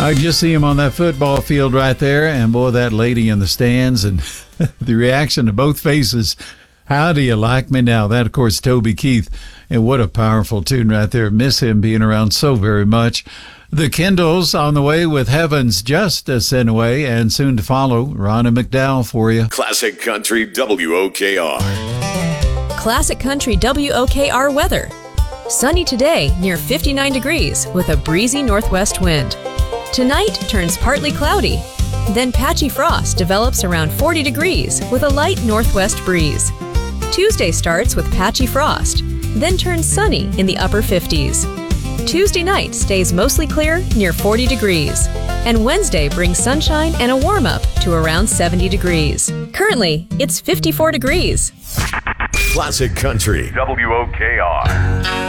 I just see him on that football field right there, and boy, that lady in the stands, and the reaction to both faces. How do you like me now? That, of course, Toby Keith, and what a powerful tune right there. Miss him being around so very much. The Kindles on the way with Heaven's Justice Anyway, and soon to follow, Ronnie McDowell for you. Classic Country WOKR. Classic Country WOKR weather. Sunny today, near 59 degrees, with a breezy northwest wind. Tonight turns partly cloudy. Then patchy frost develops around 40 degrees with a light northwest breeze. Tuesday starts with patchy frost, then turns sunny in the upper 50s. Tuesday night stays mostly clear near 40 degrees. And Wednesday brings sunshine and a warm-up to around 70 degrees. Currently, it's 54 degrees. Classic Country WOKR.